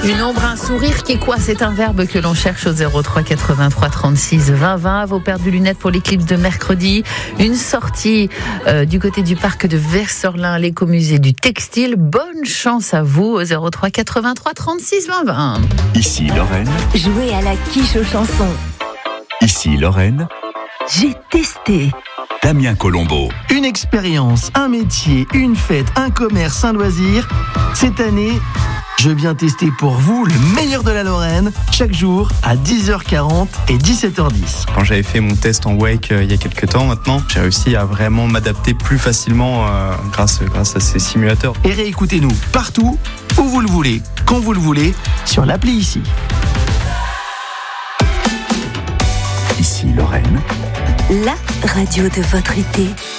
Une ombre, un sourire, qui est quoi? C'est un verbe que l'on cherche au 03 83 36 20 20. Vos paires de lunettes pour l'éclipse de mercredi. Une sortie du côté du parc de Versorlin à l'écomusée du textile. Bonne chance à vous au 03 83 36 20 20. Ici Lorraine. Jouez à la quiche aux chansons. Ici Lorraine. J'ai testé. Damien Colombo. Une expérience, un métier, une fête, un commerce, un loisir. Cette année, je viens tester pour vous le meilleur de la Lorraine, chaque jour à 10h40 et 17h10. Quand j'avais fait mon test en wake il y a quelques temps maintenant, j'ai réussi à vraiment m'adapter plus facilement grâce à ces simulateurs. Et réécoutez-nous partout, où vous le voulez, quand vous le voulez, sur l'appli ici. Ici Lorraine. La radio de votre été.